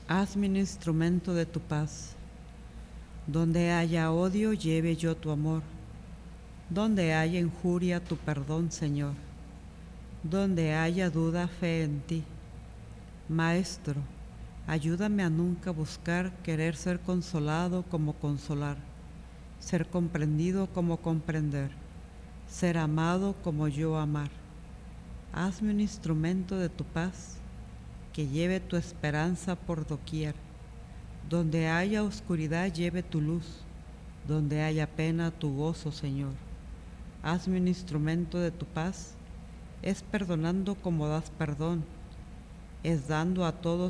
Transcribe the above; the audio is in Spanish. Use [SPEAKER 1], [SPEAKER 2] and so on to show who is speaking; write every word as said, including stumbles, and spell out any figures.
[SPEAKER 1] Hazme un instrumento de tu paz. Donde haya odio, lleve yo tu amor. Donde haya injuria, tu perdón, Señor. Donde haya duda, fe en ti. Maestro, ayúdame a nunca buscar querer ser consolado como consolar, ser comprendido como comprender, ser amado como yo amar. Hazme un instrumento de tu paz, que lleve tu esperanza por doquier. Donde haya oscuridad, lleve tu luz. Donde haya pena, tu gozo, Señor. Hazme un instrumento de tu paz, es perdonando como das perdón, es dando a todos